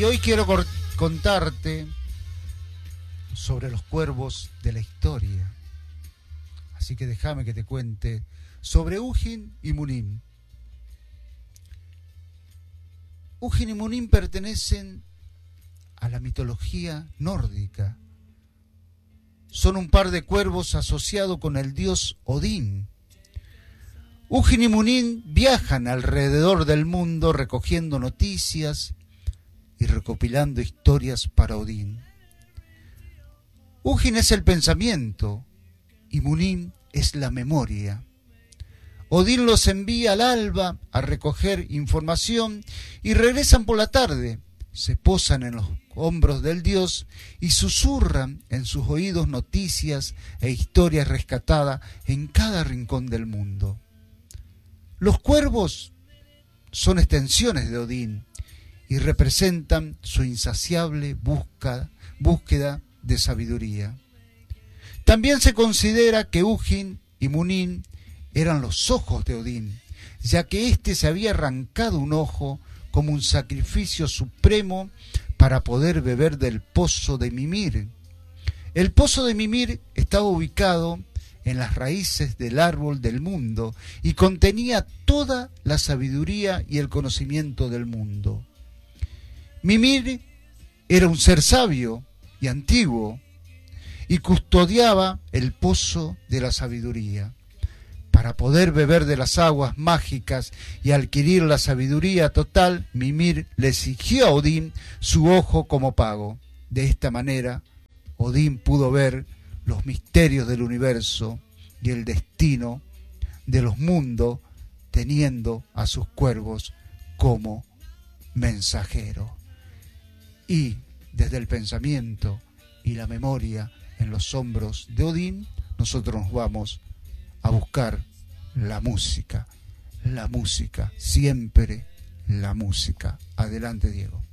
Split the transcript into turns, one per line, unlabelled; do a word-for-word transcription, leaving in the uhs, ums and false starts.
Y hoy quiero cor- contarte sobre los cuervos de la historia. Así que déjame que te cuente sobre Hugin y Munin. Hugin y Munin pertenecen a la mitología nórdica. Son un par de cuervos asociados con el dios Odín. Hugin y Munin viajan alrededor del mundo recogiendo noticias y recopilando historias para Odín. Hugin es el pensamiento y Munin es la memoria. Odín los envía al alba a recoger información y regresan por la tarde. Se posan en los hombros del dios y susurran en sus oídos noticias e historias rescatadas en cada rincón del mundo. Los cuervos son extensiones de Odín y representan su insaciable busca, búsqueda de sabiduría. También se considera que Hugin y Munin eran los ojos de Odín, ya que éste se había arrancado un ojo como un sacrificio supremo para poder beber del pozo de Mimir. El pozo de Mimir estaba ubicado en las raíces del árbol del mundo y contenía toda la sabiduría y el conocimiento del mundo. Mimir era un ser sabio y antiguo y custodiaba el pozo de la sabiduría. Para poder beber de las aguas mágicas y adquirir la sabiduría total, Mimir le exigió a Odín su ojo como pago. De esta manera, Odín pudo ver los misterios del universo y el destino de los mundos, teniendo a sus cuervos como mensajeros. Y desde el pensamiento y la memoria en los hombros de Odín, nosotros nos vamos a buscar la música, la música, siempre la música. Adelante, Diego.